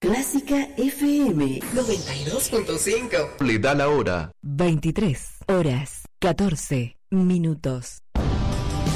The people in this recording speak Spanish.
Clásica FM 92.5. Le da la hora. 23 horas 14 minutos.